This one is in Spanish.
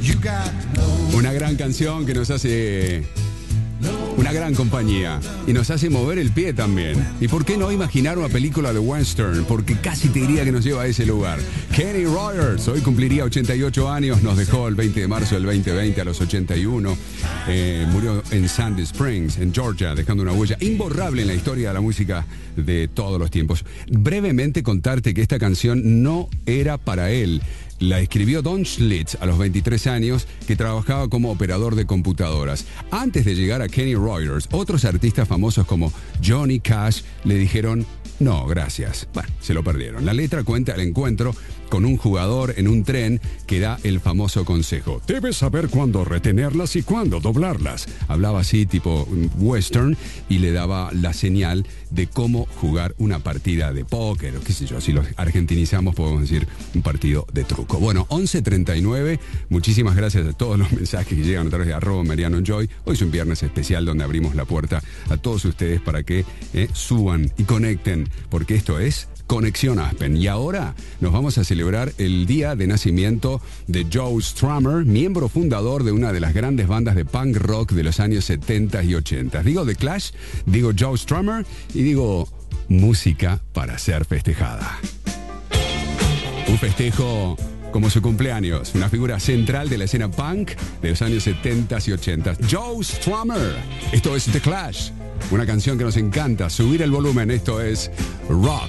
Una gran canción que nos hace una gran compañía y nos hace mover el pie también. ¿Y por qué no imaginar una película de western? Porque casi te diría que nos lleva a ese lugar. Kenny Rogers hoy cumpliría 88 años, nos dejó el 20 de marzo del 2020 a los 81. Murió en Sandy Springs, en Georgia, dejando una huella imborrable en la historia de la música de todos los tiempos. Brevemente contarte que esta canción no era para él. La escribió Don Schlitz a los 23 años, que trabajaba como operador de computadoras. Antes de llegar a Kenny Rogers, otros artistas famosos como Johnny Cash le dijeron no, gracias. Bueno, se lo perdieron. La letra cuenta el encuentro con un jugador en un tren que da el famoso consejo: debes saber cuándo retenerlas y cuándo doblarlas. Hablaba así tipo western y le daba la señal de cómo jugar una partida de póker o qué sé yo. Si lo argentinizamos podemos decir un partido de truco. Bueno, 11:39. Muchísimas gracias a todos los mensajes que llegan a través de @MarianoJoy. Hoy es un viernes especial donde abrimos la puerta a todos ustedes para que suban y conecten, porque esto es Conexión Aspen. Y ahora nos vamos a celebrar el día de nacimiento de Joe Strummer, miembro fundador de una de las grandes bandas de punk rock de los años 70 y 80. Digo The Clash, digo Joe Strummer y digo música para ser festejada. Un festejo como su cumpleaños, una figura central de la escena punk de los años 70 y 80. Joe Strummer. Esto es The Clash, una canción que nos encanta. Subir el volumen, esto es rock.